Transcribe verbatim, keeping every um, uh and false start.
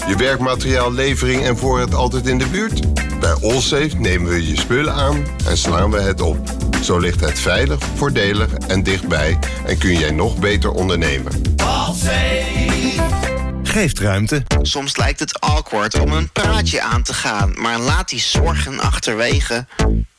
Je werkmateriaallevering en voorraad altijd in de buurt? Bij Allsafe nemen we je spullen aan en slaan we het op. Zo ligt het veilig, voordelig en dichtbij en kun jij nog beter ondernemen. Allsafe geeft ruimte. Soms lijkt het awkward om een praatje aan te gaan, maar laat die zorgen achterwege.